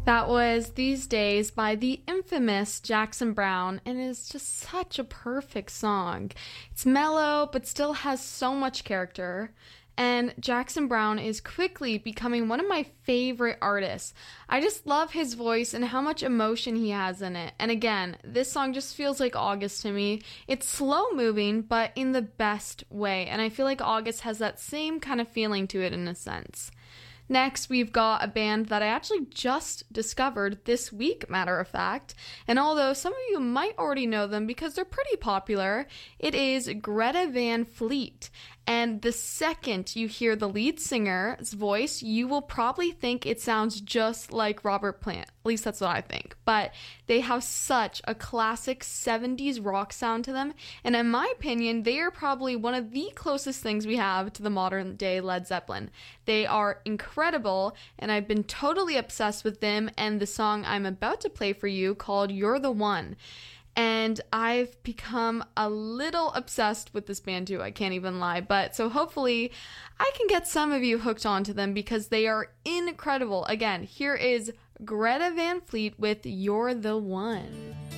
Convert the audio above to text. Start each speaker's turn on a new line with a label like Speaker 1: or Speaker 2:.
Speaker 1: That was These Days by the infamous Jackson Browne, and it is just such a perfect song. It's mellow, but still has so much character. And Jackson Browne is quickly becoming one of my favorite artists. I just love his voice and how much emotion he has in it. And again, this song just feels like August to me. It's slow moving, but in the best way. And I feel like August has that same kind of feeling to it in a sense. Next, we've got a band that I actually just discovered this week, matter of fact. And although some of you might already know them because they're pretty popular, it is Greta Van Fleet. And the second you hear the lead singer's voice, you will probably think it sounds just like Robert Plant. At least that's what I think. But they have such a classic 70s rock sound to them. And in my opinion, they are probably one of the closest things we have to the modern day Led Zeppelin. They are incredible, and I've been totally obsessed with them and the song I'm about to play for you called You're the One. And I've become a little obsessed with this band too, I can't even lie. But so hopefully I can get some of you hooked onto them because they are incredible. Again, here is Greta Van Fleet with You're the One.